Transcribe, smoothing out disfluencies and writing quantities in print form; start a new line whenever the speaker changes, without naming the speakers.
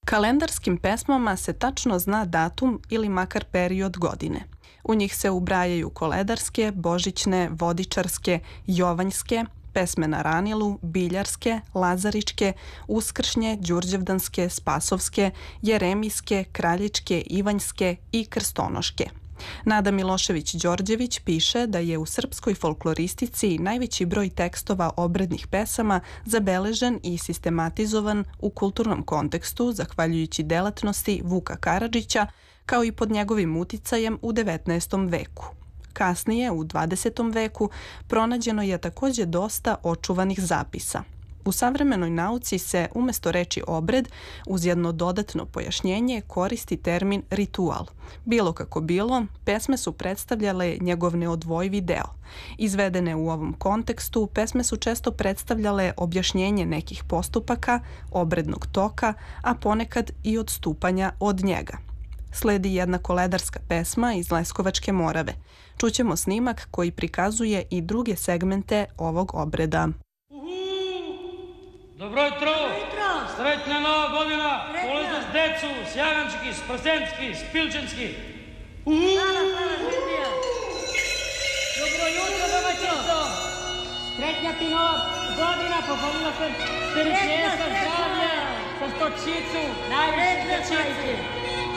Kalendarskim pesmama se tačno zna datum ili makar period godine. U njih se ubrajaju koledarske, božićne, vodičarske, jovanjske, pesme na ranilu, biljarske, lazaričke, uskršnje, đurđevdanske, spasovske, jeremijske, kraljičke, ivanjske i krstonoške. Nada Milošević-Đorđević piše da je u srpskoj folkloristici najveći broj tekstova obrednih pesama zabeležen i sistematizovan u kulturnom kontekstu zahvaljujući delatnosti Vuka Karadžića, kao i pod njegovim uticajem u 19. veku. Kasnije, u 20. veku, pronađeno je takođe dosta očuvanih zapisa. U savremenoj nauci se umesto reči obred, uz jedno dodatno pojašnjenje, koristi termin ritual. Bilo kako bilo, pesme su predstavljale njegov neodvojivi deo. Izvedene u ovom kontekstu, pesme su često predstavljale objašnjenje nekih postupaka, obrednog toka, a ponekad i odstupanja od njega. Sledi jedna koledarska pesma iz Leskovačke Morave. Čućemo snimak koji prikazuje i druge segmente ovog obreda.
Dobro jutro! Sretna nova godina! Polazno s decu, s jagančki, s prstenski, s pilčanski!
Hvala, Živlija!
Dobro jutro, domaćico!
Sretna ti nova godina, pohodila se
Srčnjesa zdravlja, sa stočicu, najviše stočice!